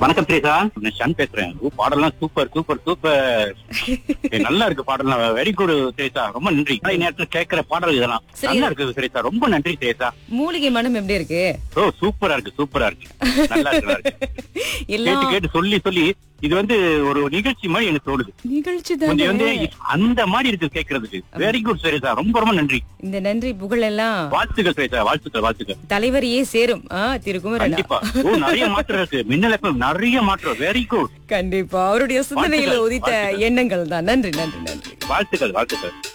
வணக்கம் திரேசா, நான் ஷன் பேசுறேன். பாடலாம் சூப்பர் சூப்பர் சூப்பர். நல்லா இருக்கு பாடலாம். வெரி குட் திரேசா, ரொம்ப நன்றி. நேரத்துல கேட்கிற பாடல் இதெல்லாம் நல்லா இருக்கு திரேசா, ரொம்ப நன்றி திரேசா. மூலிகை மனம் எப்படி இருக்கு? ஓ சூப்பரா இருக்கு, சூப்பரா இருக்கு, நல்லா இருக்கு, நல்லா இருக்கு. கேட்டு கேட்டு சொல்லி சொல்லி இது ஒரு நிகழ்ச்சி மாதிரி எனக்கு தோணுது. நிகழ்ச்சி அந்த மாதிரி இருக்கு கேட்கறதுக்கு. வெரி குட் திரேசா, ரொம்ப ரொம்ப நன்றி. இந்த நன்றி புகழ் எல்லாம் வாழ்த்துக்கள் திரேசா, வாழ்த்துக்கள் வாழ்த்துக்கள். தலைவரையே சேரும் திருக்குமரன். கண்டிப்பா. நிறைய மாற்றம் இருக்கு, மின்னல் FM நிறைய மாற்றம். Very good. கண்டிப்பா அவருடைய சிந்தனையில உதித்த எண்ணங்கள் தான். நன்றி நன்றி நன்றி. வாழ்த்துக்கள் வாழ்த்துக்கள்.